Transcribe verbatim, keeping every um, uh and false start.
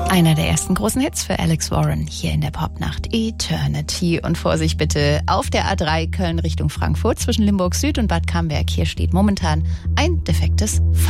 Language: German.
Einer der ersten großen Hits für Alex Warren hier in der Popnacht, Eternity. Und Vorsicht bitte auf der A drei Köln Richtung Frankfurt zwischen Limburg Süd und Bad Camberg. Hier steht momentan ein defektes